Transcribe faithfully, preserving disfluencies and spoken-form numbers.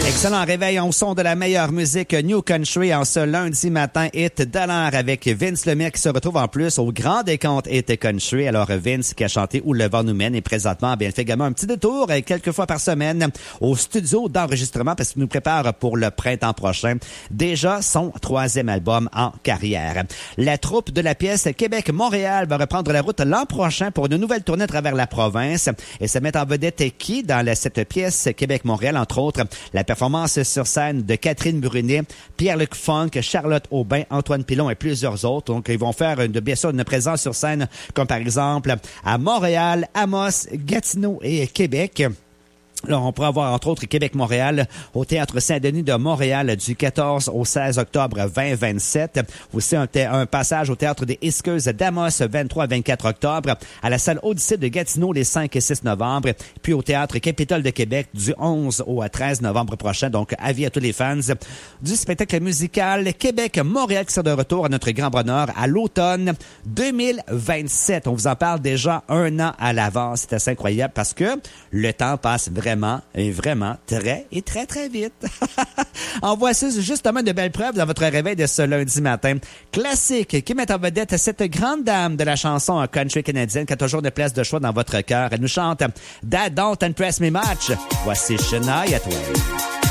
Excellent réveil au son de la meilleure musique New Country en ce lundi matin. Hit dollar avec Vince Lemire qui se retrouve en plus au grand décompte Hit Country. Alors Vince qui a chanté Où le vent nous mène et présentement bien fait également un petit détour quelques fois par semaine au studio d'enregistrement parce qu'il nous prépare pour le printemps prochain. Déjà son troisième album en carrière. La troupe de la pièce Québec-Montréal va reprendre la route l'an prochain pour une nouvelle tournée à travers la province et se mettre en vedette qui dans la, cette pièce Québec-Montréal, entre autres la performance sur scène de Catherine Brunet, Pierre-Luc Funk, Charlotte Aubin, Antoine Pilon et plusieurs autres. Donc, ils vont faire une, bien sûr une présence sur scène comme par exemple à Montréal, Amos, Gatineau et Québec. Alors, on pourra voir, entre autres, Québec-Montréal au Théâtre Saint-Denis de Montréal du quatorze au seize octobre vingt vingt-sept. Aussi, un, un passage au Théâtre des Iskeuses d'Amos vingt-trois à vingt-quatre octobre. À la salle Odyssée de Gatineau les cinq et six novembre. Puis au Théâtre Capitole de Québec du onze au treize novembre prochain. Donc, avis à tous les fans du spectacle musical Québec-Montréal qui sera de retour à notre grand bonheur à l'automne deux mille vingt-sept. On vous en parle déjà un an à l'avance. C'est assez incroyable parce que le temps passe vraiment Vraiment, et vraiment, très, et très, très vite. En voici justement de belles preuves dans votre réveil de ce lundi matin. Classique qui met en vedette cette grande dame de la chanson country canadienne qui a toujours une place de choix dans votre cœur. Elle nous chante That Don't Impress Me Much. Voici Shania Twain.